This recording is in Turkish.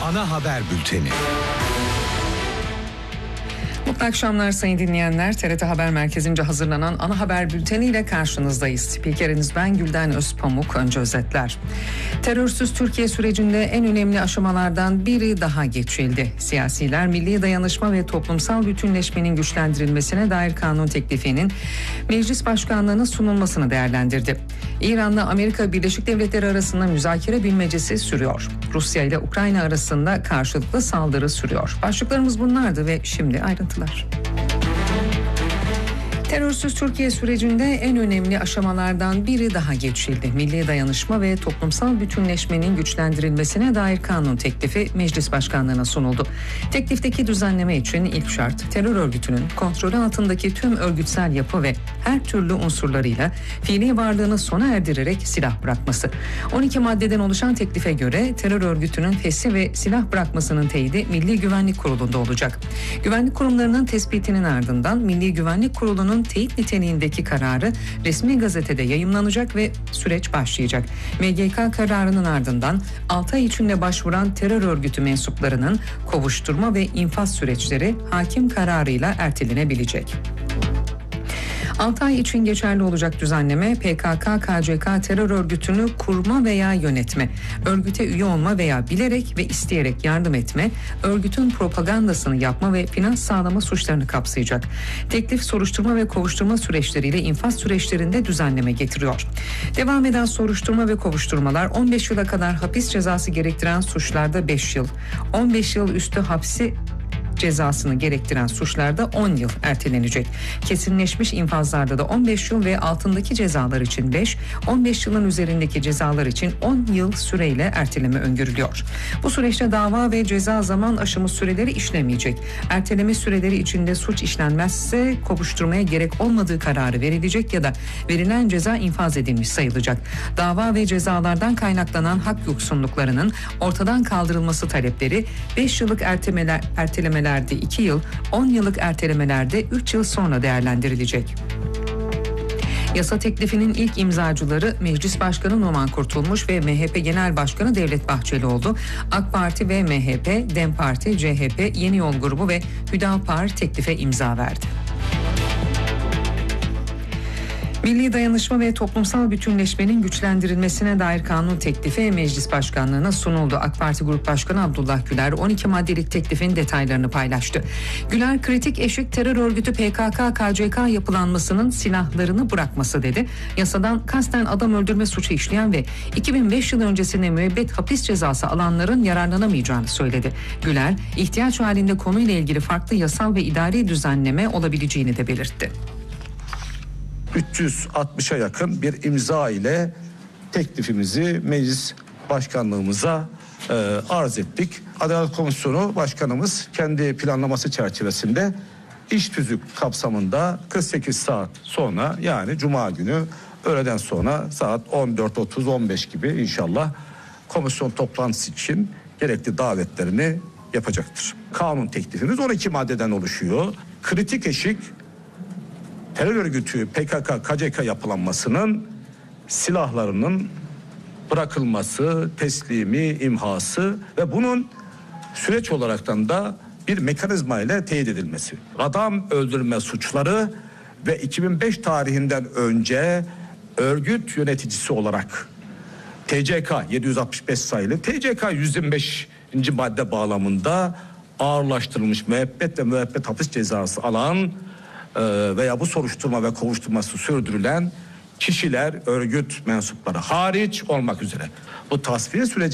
Ana haber bülteni. Mutlu akşamlar sayın dinleyenler. TRT Haber Merkezi'nce hazırlanan ana haber bülteniyle karşınızdayız. Spikeriniz ben Gülden Özpamuk. Önce özetler. Terörsüz Türkiye sürecinde en önemli aşamalardan biri daha geçildi. Siyasiler milli dayanışma ve toplumsal bütünleşmenin güçlendirilmesine dair kanun teklifinin Meclis Başkanlığı'na sunulmasını değerlendirdi. İran'la Amerika Birleşik Devletleri arasında müzakere bilmecesi sürüyor. Rusya ile Ukrayna arasında karşılıklı saldırı sürüyor. Başlıklarımız bunlardı ve şimdi ayrıntılar. Terörsüz Türkiye sürecinde en önemli aşamalardan biri daha geçildi. Milli dayanışma ve toplumsal bütünleşmenin güçlendirilmesine dair kanun teklifi Meclis Başkanlığı'na sunuldu. Teklifteki düzenleme için ilk şart terör örgütünün kontrolü altındaki tüm örgütsel yapı ve her türlü unsurlarıyla fiili varlığını sona erdirerek silah bırakması. 12 maddeden oluşan teklife göre terör örgütünün fesih ve silah bırakmasının teyidi Milli Güvenlik Kurulu'nda olacak. Güvenlik kurumlarının tespitinin ardından Milli Güvenlik Kurulu'nun teyit niteliğindeki kararı resmi gazetede yayımlanacak ve süreç başlayacak. MGK kararının ardından 6 ay içinde başvuran terör örgütü mensuplarının kovuşturma ve infaz süreçleri hakim kararıyla ertelenebilecek. 6 ay için geçerli olacak düzenleme PKK-KCK terör örgütünü kurma veya yönetme, örgüte üye olma veya bilerek ve isteyerek yardım etme, örgütün propagandasını yapma ve finans sağlama suçlarını kapsayacak. Teklif soruşturma ve kovuşturma süreçleriyle infaz süreçlerinde düzenleme getiriyor. Devam eden soruşturma ve kovuşturmalar 15 yıla kadar hapis cezası gerektiren suçlarda 5 yıl, 15 yıl üstü hapsi cezasını gerektiren suçlarda 10 yıl ertelenecek. Kesinleşmiş infazlarda da 15 yıl ve altındaki cezalar için 5, 15 yılın üzerindeki cezalar için 10 yıl süreyle erteleme öngörülüyor. Bu süreçte dava ve ceza zaman aşımı süreleri işlemeyecek. Erteleme süreleri içinde suç işlenmezse kovuşturmaya gerek olmadığı kararı verilecek ya da verilen ceza infaz edilmiş sayılacak. Dava ve cezalardan kaynaklanan hak yoksunluklarının ortadan kaldırılması talepleri 5 yıllık ertelemelerde 2 yıl, 10 yıllık ertelemelerde 3 yıl sonra değerlendirilecek. Yasa teklifinin ilk imzacıları Meclis Başkanı Numan Kurtulmuş ve MHP Genel Başkanı Devlet Bahçeli oldu. AK Parti ve MHP, DEM Parti, CHP, Yeni Yol Grubu ve Hüdapar teklife imza verdi. Milli dayanışma ve toplumsal bütünleşmenin güçlendirilmesine dair kanun teklifi Meclis Başkanlığı'na sunuldu. AK Parti Grup Başkanı Abdullah Güler 12 maddelik teklifin detaylarını paylaştı. Güler kritik eşik terör örgütü PKK-KCK yapılanmasının silahlarını bırakması dedi. Yasadan kasten adam öldürme suçu işleyen ve 2005 yıl öncesinde müebbet hapis cezası alanların yararlanamayacağını söyledi. Güler ihtiyaç halinde konuyla ilgili farklı yasal ve idari düzenleme olabileceğini de belirtti. 360'a yakın bir imza ile teklifimizi meclis başkanlığımıza arz ettik. Adalet Komisyonu Başkanımız kendi planlaması çerçevesinde iş tüzük kapsamında 48 saat sonra, yani Cuma günü öğleden sonra saat 14.30-15 gibi inşallah komisyon toplantısı için gerekli davetlerini yapacaktır. Kanun teklifimiz 12 maddeden oluşuyor. Kritik eşik terör örgütü PKK-KCK yapılanmasının silahlarının bırakılması, teslimi, imhası ve bunun süreç olaraktan da bir mekanizma ile teyit edilmesi. Adam öldürme suçları ve 2005 tarihinden önce örgüt yöneticisi olarak TCK 765 sayılı TCK 125. madde bağlamında ağırlaştırılmış müebbet ve müebbet hapis cezası alan veya bu soruşturma ve kovuşturması sürdürülen kişiler, örgüt mensupları hariç olmak üzere bu tasfiye süreci